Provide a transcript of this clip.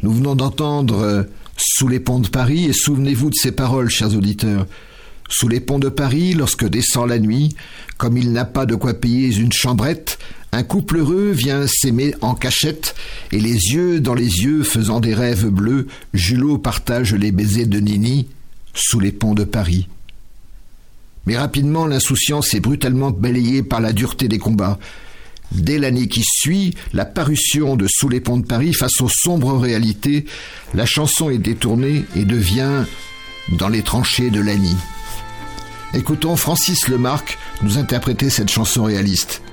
Nous venons d'entendre Sous les ponts de Paris, et souvenez-vous de ces paroles, chers auditeurs. Sous les ponts de Paris, lorsque descend la nuit, comme il n'a pas de quoi payer une chambrette, un couple heureux vient s'aimer en cachette, et les yeux dans les yeux faisant des rêves bleus, Julot partage les baisers de Nini sous les ponts de Paris. Mais rapidement, l'insouciance est brutalement balayée par la dureté des combats. Dès l'année qui suit la parution de Sous les ponts de Paris, face aux sombres réalités, la chanson est détournée et devient Dans les tranchées de Lagny. Écoutons Francis Lemarque nous interpréter cette chanson réaliste.